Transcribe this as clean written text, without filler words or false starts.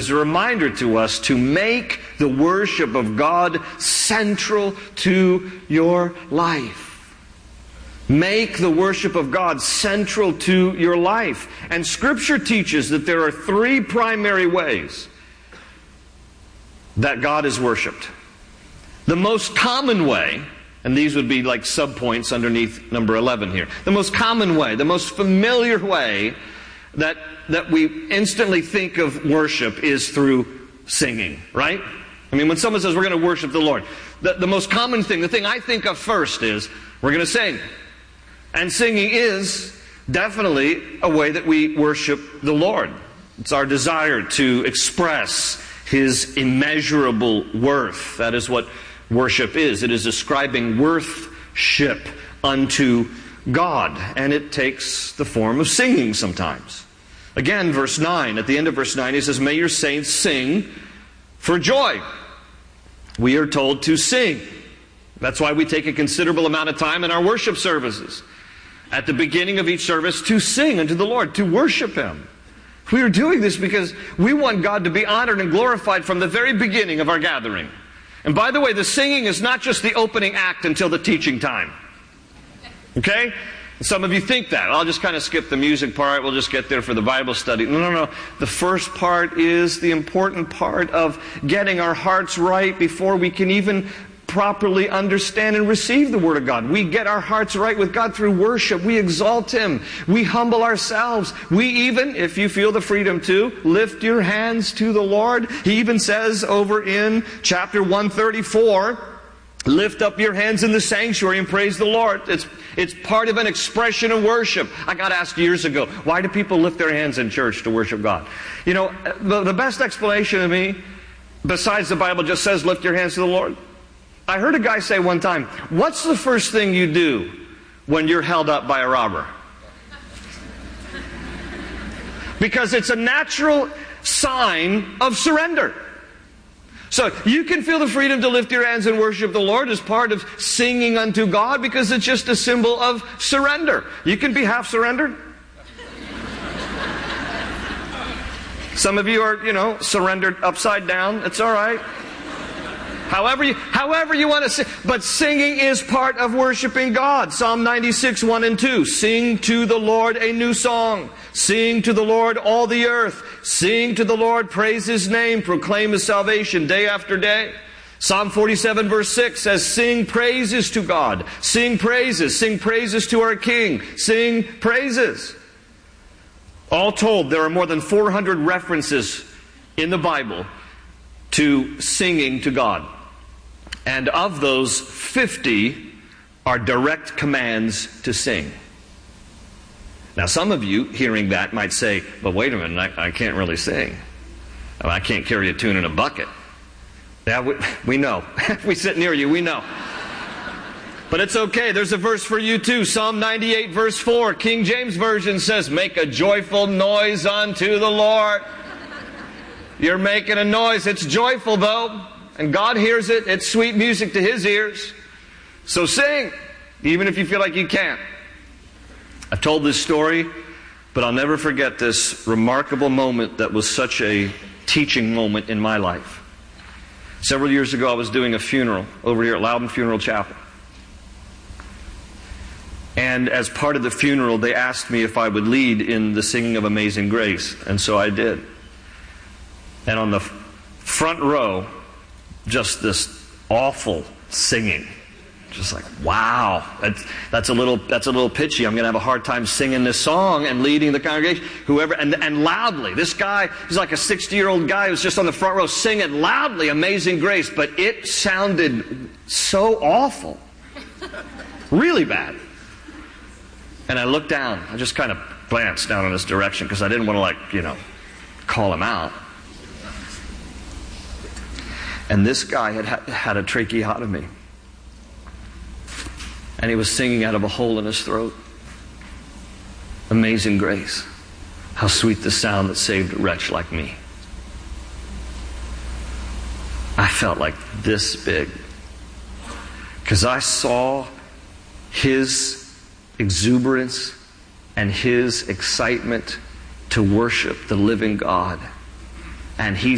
is a reminder to us to make the worship of God central to your life. Make the worship of God central to your life. And Scripture teaches that there are three primary ways that God is worshipped. The most common way, and these would be like subpoints underneath number 11 here. The most common way, the most familiar way that we instantly think of worship is through singing, right? I mean, when someone says we're going to worship the Lord, the most common thing, the thing I think of first is we're going to sing. And singing is definitely a way that we worship the Lord. It's our desire to express His immeasurable worth. That is what worship is. It is ascribing worship unto God. And it takes the form of singing sometimes. Again, verse 9. At the end of verse 9, He says, "May your saints sing for joy." We are told to sing. That's why we take a considerable amount of time in our worship services, at the beginning of each service, to sing unto the Lord, to worship Him. We are doing this because we want God to be honored and glorified from the very beginning of our gathering. And by the way, the singing is not just the opening act until the teaching time. Okay? Some of you think that. I'll just kind of skip the music part. We'll just get there for the Bible study. No. The first part is the important part of getting our hearts right before we can even properly understand and receive the Word of God. We get our hearts right with God through worship. We exalt Him. We humble ourselves. We even, if you feel the freedom to, lift your hands to the Lord. He even says over in chapter 134, lift up your hands in the sanctuary and praise the Lord. It's part of an expression of worship. I got asked years ago, why do people lift their hands in church to worship God? You know, the best explanation to me, besides the Bible just says lift your hands to the Lord, I heard a guy say one time, what's the first thing you do when you're held up by a robber? Because it's a natural sign of surrender. So you can feel the freedom to lift your hands and worship the Lord as part of singing unto God, because it's just a symbol of surrender. You can be half surrendered. Some of you are, surrendered upside down. It's all right. However you want to sing. But singing is part of worshiping God. Psalm 96, 1 and 2. Sing to the Lord a new song. Sing to the Lord all the earth. Sing to the Lord, praise His name. Proclaim His salvation day after day. Psalm 47 verse 6 says, sing praises to God. Sing praises. Sing praises to our King. Sing praises. All told, there are more than 400 references in the Bible to singing to God. And of those, 50 are direct commands to sing. Now, some of you hearing that might say, but wait a minute, I can't really sing. I can't carry a tune in a bucket. Yeah, we know. If we sit near you, we know. But it's okay. There's a verse for you too. Psalm 98 verse 4. King James Version says, make a joyful noise unto the Lord. You're making a noise. It's joyful though. And God hears it. It's sweet music to His ears. So sing, even if you feel like you can't. I've told this story, but I'll never forget this remarkable moment that was such a teaching moment in my life. Several years ago, I was doing a funeral over here at Loudon Funeral Chapel. And as part of the funeral, they asked me if I would lead in the singing of Amazing Grace. And so I did. And on the front row, just this awful singing. Just like, wow, that's a little pitchy. I'm going to have a hard time singing this song and leading the congregation. And loudly. This guy, he's like a 60-year-old guy who's just on the front row singing loudly Amazing Grace. But it sounded so awful. Really bad. And I looked down. I just kind of glanced down in this direction because I didn't want to call him out. And this guy had a tracheotomy. And he was singing out of a hole in his throat. Amazing Grace. How sweet the sound that saved a wretch like me. I felt like this big. Because I saw his exuberance and his excitement to worship the living God. And he